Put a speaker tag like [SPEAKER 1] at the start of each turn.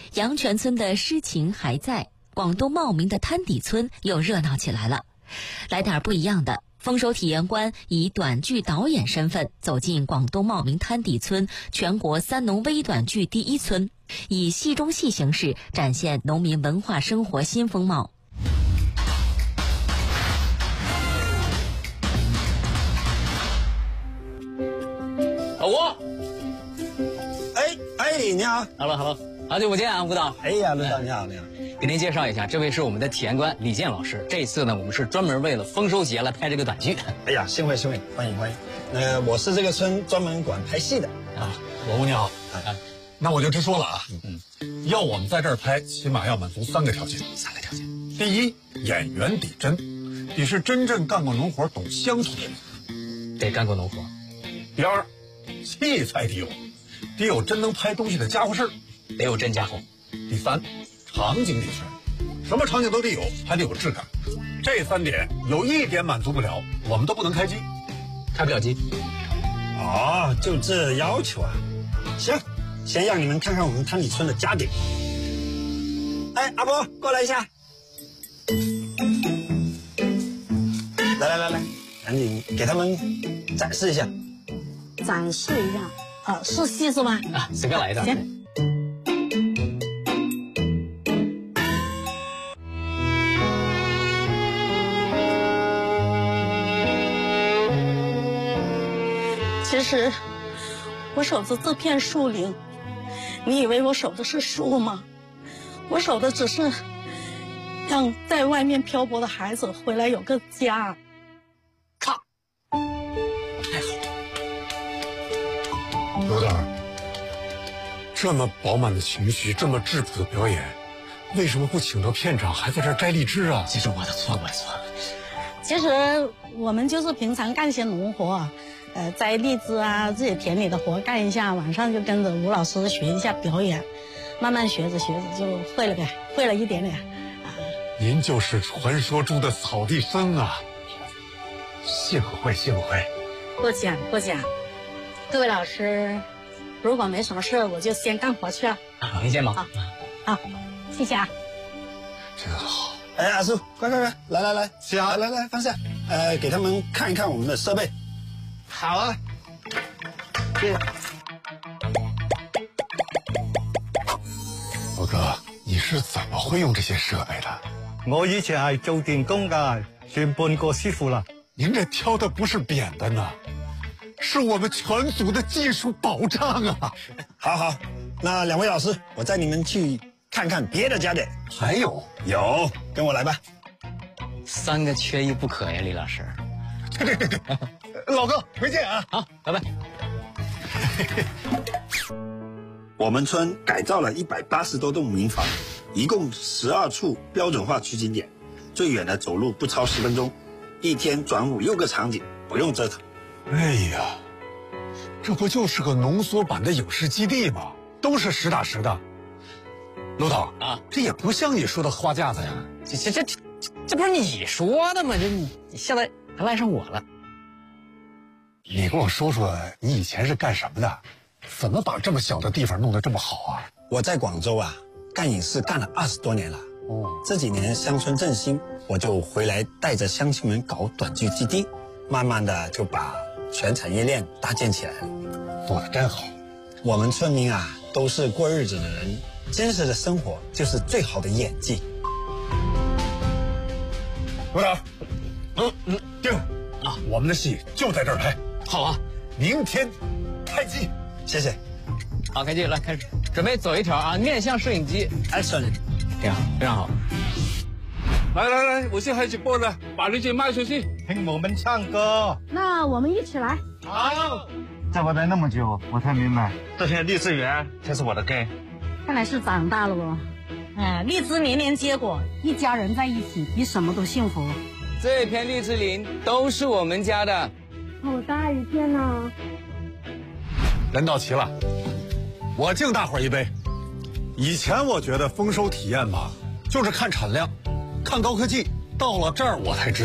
[SPEAKER 1] 阳泉村的诗情还在，广东茂名的滩底村又热闹起来了。来点不一样的，丰收体验官以短剧导演身份走进广东茂名滩底村，全国3农微短剧第1村，以戏中戏形式展现农民文化生活新风貌。
[SPEAKER 2] 老吴，
[SPEAKER 3] 你好
[SPEAKER 2] ，Hello， 好久不见啊，吴导。
[SPEAKER 3] 哎呀，陆导你好，你好。
[SPEAKER 2] 给您介绍一下，这位是我们的体验官李健老师。这次呢，我们是专门为了丰收节来拍这个短剧。
[SPEAKER 3] 哎呀，幸会，欢迎。我是这个村专门管拍戏的
[SPEAKER 4] 啊。老吴你好，那我就直说了啊。要我们在这儿拍，起码要满足3个条件。第一，演员得真，得是真正干过农活、懂乡土的人。
[SPEAKER 2] 得干过农活。
[SPEAKER 4] 第二，器材得有真能拍东西的家伙事儿，
[SPEAKER 2] 得有真家伙。
[SPEAKER 4] 第三，场景得全，什么场景都得有，还得有质感。这3点有1点满足不了，我们都不能开机。
[SPEAKER 2] 开不了机。
[SPEAKER 3] 哦，就这要求啊？行，先让你们看看我们滩底村的家底。哎，阿伯，过来一下。来，赶紧给他们展示一下。
[SPEAKER 5] 展示一下，是戏是吗？
[SPEAKER 2] 啊，随便来一段。
[SPEAKER 5] 行。其实我守着这片树林，你以为我守的是树吗？我守的只是让在外面漂泊的孩子回来有个家。
[SPEAKER 2] 靠！太好了。
[SPEAKER 4] 刘导，这么饱满的情绪，这么质朴的表演，为什么不请到片场，还在这儿摘荔枝啊？
[SPEAKER 2] 这是我的错。
[SPEAKER 5] 其实我们就是平常干些农活，摘荔枝啊，自己田里的活干一下，晚上就跟着吴老师学一下表演，慢慢学着就会了呗，会了一点点啊。
[SPEAKER 4] 您就是传说中的草地僧啊！幸会。
[SPEAKER 5] 过奖。各位老师，如果没什么事，我就先干活去了。
[SPEAKER 2] 明天忙。
[SPEAKER 5] 好，谢谢啊。
[SPEAKER 4] 真好。
[SPEAKER 3] 哎，阿叔，快，来，下，来，放下。给他们看一看我们的设备。
[SPEAKER 2] 好啊。
[SPEAKER 3] 谢谢。
[SPEAKER 4] 老哥，你是怎么会用这些设备的？
[SPEAKER 6] 我以前係做電工㗎，算半個師傅啦。
[SPEAKER 4] 您这挑的不是扁的呢，是我们全族的技术保障啊！
[SPEAKER 3] 好，那2位老师，我带你们去看看别的家底。
[SPEAKER 4] 还有，
[SPEAKER 3] 跟我来吧。
[SPEAKER 2] 3个缺一不可呀，李老师。
[SPEAKER 4] 对，老哥回见啊！
[SPEAKER 2] 好，拜拜。
[SPEAKER 3] 我们村改造了180多栋民房，一共12处标准化取景点，最远的走路不超10分钟，一天转5、6个场景，不用折腾。
[SPEAKER 4] 哎呀，这不就是个浓缩版的影视基地吗？都是实打实的。陆导啊，这也不像你说的花架子呀。
[SPEAKER 2] 这不是你说的吗？你现在还赖上我了。
[SPEAKER 4] 你跟我说说，你以前是干什么的？怎么把这么小的地方弄得这么好啊？
[SPEAKER 3] 我在广州啊，干影视干了20多年了。这几年乡村振兴，我就回来带着乡亲们搞短剧基地，慢慢的就把全产业链搭建起来了。
[SPEAKER 4] 做得真好。
[SPEAKER 3] 我们村民啊，都是过日子的人，真实的生活就是最好的演技。
[SPEAKER 4] 陆导，定啊，我们的戏就在这儿拍。
[SPEAKER 2] 好啊，
[SPEAKER 4] 明天开机。
[SPEAKER 3] 谢谢。
[SPEAKER 2] 好，开机，来开始，准备走一条啊，面向摄影机 ，Action， 挺好，非常好。
[SPEAKER 7] 来，我先开直播了，把你姐卖出去，
[SPEAKER 6] 听我们唱歌。
[SPEAKER 5] 那我们一起来。
[SPEAKER 7] 好。
[SPEAKER 6] 在外边那么久，我才明白，这片荔枝园才是我的根。
[SPEAKER 5] 看来是长大了哦。荔枝年年结果，一家人在一起比什么都幸福。
[SPEAKER 2] 这片荔枝林都是我们家的。
[SPEAKER 5] 好大一片呢。
[SPEAKER 4] 人到齐了，我敬大伙儿一杯。以前我觉得丰收体验吧，就是看产量，看高科技，到了这儿我才知道。